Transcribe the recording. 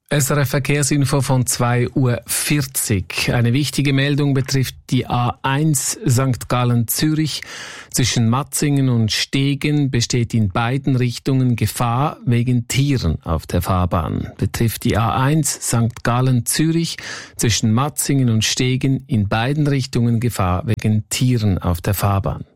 SRF Verkehrsinfo von 2:40 Uhr. Eine wichtige Meldung betrifft die A1 St. Gallen-Zürich. Zwischen Matzingen und Stegen besteht in beiden Richtungen Gefahr wegen Tieren auf der Fahrbahn. Betrifft die A1 St. Gallen-Zürich. Zwischen Matzingen und Stegen in beiden Richtungen Gefahr wegen Tieren auf der Fahrbahn.